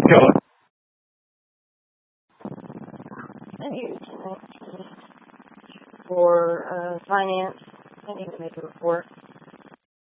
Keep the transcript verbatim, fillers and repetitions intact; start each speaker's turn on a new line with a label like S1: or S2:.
S1: For uh, finance, I need to make a report.